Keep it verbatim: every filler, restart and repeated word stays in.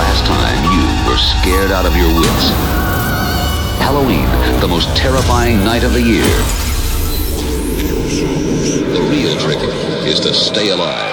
last time you were scared out of your wits? Halloween, the most terrifying night of the year. The real trick is to stay alive.